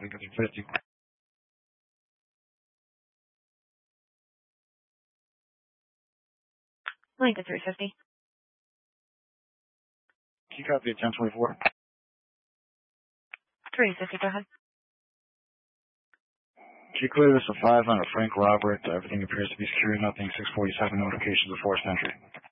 Lincoln 350. Lincoln 350. Can you copy at 1024? 350, go ahead. Can you clear this a 5 on a Frank Robert? Everything appears to be secure, nothing 647, notifications of forced entry.